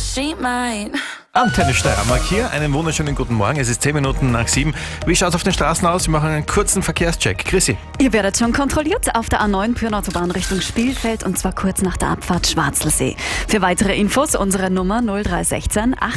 she might. Antenne Steiermark hier, einen wunderschönen guten Morgen. Es ist 10 Minuten nach 7. Wie schaut es auf den Straßen aus? Wir machen einen kurzen Verkehrscheck. Chrissy. Ihr werdet schon kontrolliert auf der A9 Pyhrn-Autobahn Richtung Spielfeld und zwar kurz nach der Abfahrt Schwarzelsee. Für weitere Infos unsere Nummer 0316